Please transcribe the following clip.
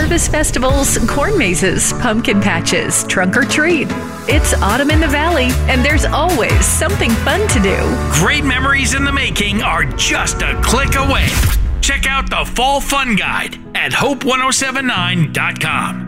harvest festivals, corn mazes, pumpkin patches, trunk or treat. It's autumn in the valley, and there's always something fun to do. Great memories in the making are just a click away. Check out the Fall Fun Guide at hope1079.com.